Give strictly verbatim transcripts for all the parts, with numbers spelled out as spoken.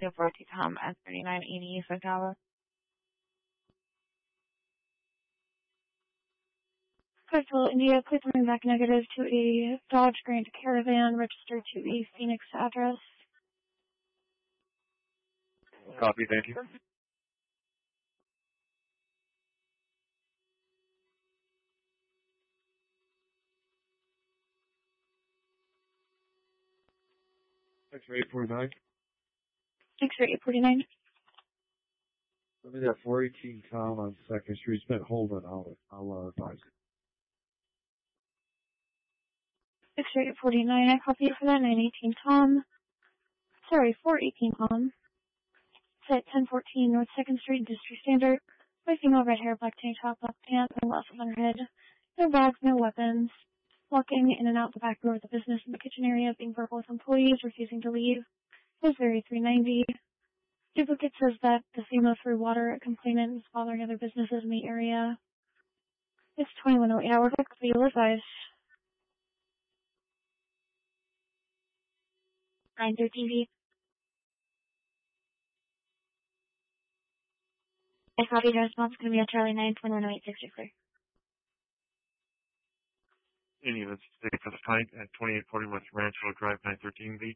copy of four T Tom at thirty-nine eighty East Tower. Crystal India, please bring back negative to a Dodge Grand Caravan registered to a Phoenix address. Copy, thank you. X-ray eight forty-nine. X-ray eight forty-nine. Let me that four eighteen Tom on second Street. It's been holding. I'll, I'll uh, advise it. X-ray eight forty-nine, I copy it for that nine eighteen Tom. Sorry, four eighteen Tom. It's at ten fourteen North second Street, Industry Standard. My female, red hair, black tank top, black pants, and glasses on her head. No bags, no weapons. Walking in and out the back door of the business in the kitchen area, being verbal with employees, refusing to leave. Is very three ninety. Duplicate says that the female threw water at complainant is bothering other businesses in the area. It's twenty-one oh eight hours. Copy, you'll advise. nine thirteen V. I copy, the response is going to be on Charlie nine twenty-one oh eight six clear. Any units stay for the fight at twenty-eight forty West Ranch Road Drive, nine thirteen V.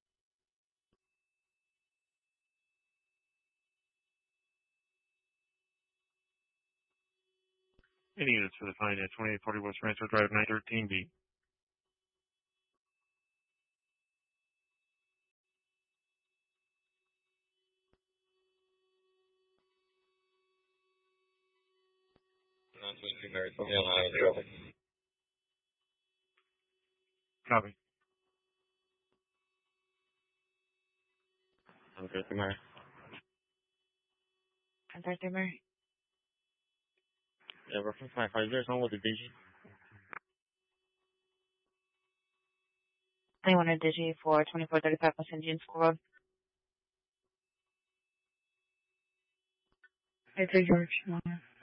Any units for the fight at twenty-eight forty West Ranch Road Drive, nine thirteen V. nine twenty-two Mary, put me on high traffic. Copy. nine thirty-two Mary. nine thirty-two Mary. Yeah, reference nine five zero, someone with a Digi. Anyone a Digi for twenty-four thirty-five West Indian School Road? It's a George.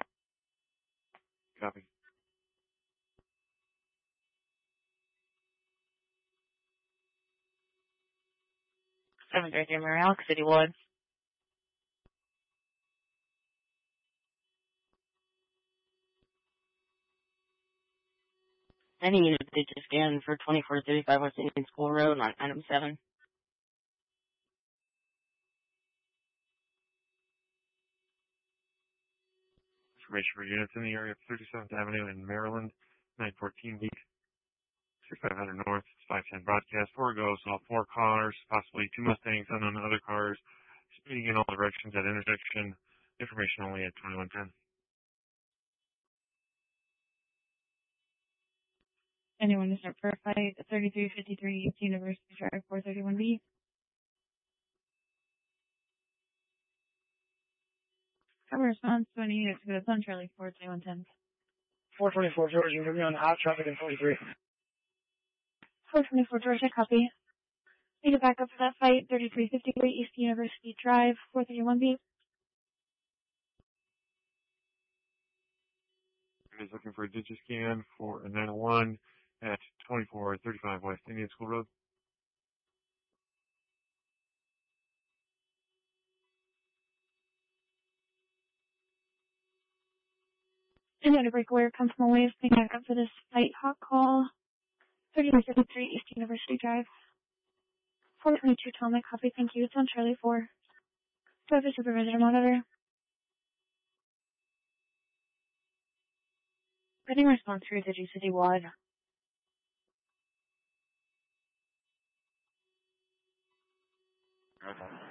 Copy. seven thirty-three Mary, Alex City Woods. Any unit they just scan for twenty-four thirty-five West Indian School Road on item seven. Information for units in the area of thirty-seventh Avenue in Maryland, nine fourteen V. sixty-five hundred North, five ten broadcast, four goes, all four cars, possibly two Mustangs, unknown other cars, speeding in all directions at intersection. Information only at twenty-one ten. Anyone to start for a fight at thirty-three fifty-three East University Drive, four thirty-one B. Cover response to any units to the on Charlie, four twenty-one ten. four twenty-four George, you can be on hot traffic in forty-three. four twenty-four George, I copy. Need to back up for that fight, thirty-three fifty-three East University Drive, four thirty-one B. Is looking for a Digiscan for a nine oh one at twenty-four thirty-five West Indian School Road. Another breakaway comes from away, picking back up for this fight hot call, thirty-three fifty-three East University Drive. four twenty-two Tom, I copy, thank you. It's on Charlie four. Driver supervisor monitor. Getting response for Digi City Wad. Okay.